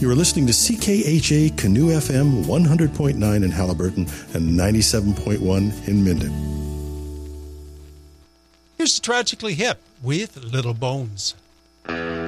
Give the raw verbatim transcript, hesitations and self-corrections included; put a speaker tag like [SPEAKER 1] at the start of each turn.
[SPEAKER 1] You are listening to C K H A Canoe F M one hundred point nine in Halliburton and ninety-seven point one in Minden.
[SPEAKER 2] Here's Tragically Hip with Little Bones.